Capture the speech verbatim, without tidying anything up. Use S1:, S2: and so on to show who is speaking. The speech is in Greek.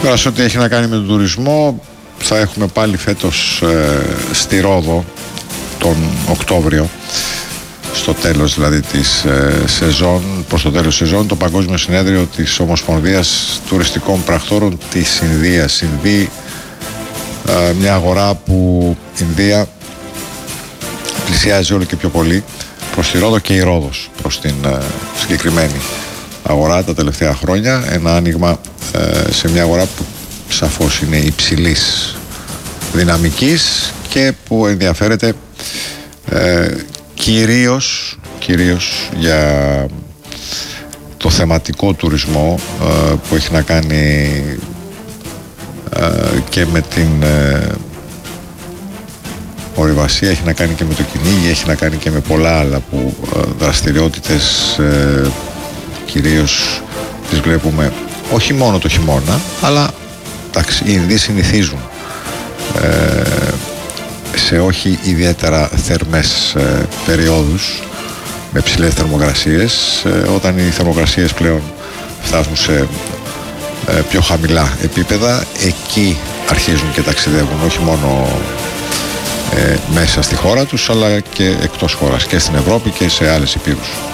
S1: Τώρα σε ό,τι έχει να κάνει με τον τουρισμό, θα έχουμε πάλι φέτος ε, στη Ρόδο τον Οκτώβριο, στο τέλος δηλαδή της ε, σεζόν, προς το τέλος της σεζόν, το Παγκόσμιο Συνέδριο της Ομοσπονδίας Τουριστικών Πρακτόρων της Ινδίας. Ινδία, ε, μια αγορά που η Ινδία πλησιάζει όλο και πιο πολύ προς τη Ρόδο και η Ρόδος προς την ε, συγκεκριμένη αγορά τα τελευταία χρόνια. Ένα άνοιγμα ε, σε μια αγορά που σαφώς είναι υψηλής δυναμικής και που ενδιαφέρεται ε, κυρίως, κυρίως για το θεματικό τουρισμό ε, που έχει να κάνει ε, και με την ε, ορειβασία, έχει να κάνει και με το κυνήγι, έχει να κάνει και με πολλά άλλα που ε, δραστηριότητες ε, κυρίως τις βλέπουμε όχι μόνο το χειμώνα, αλλά εντάξει, οι Ινδοί συνηθίζουν ε, σε όχι ιδιαίτερα θερμές ε, περιόδους με ψηλές θερμοκρασίες. Ε, όταν οι θερμοκρασίες πλέον φτάσουν σε ε, πιο χαμηλά επίπεδα, εκεί αρχίζουν και ταξιδεύουν όχι μόνο ε, μέσα στη χώρα τους, αλλά και εκτός χώρας, και στην Ευρώπη και σε άλλες υπήρους.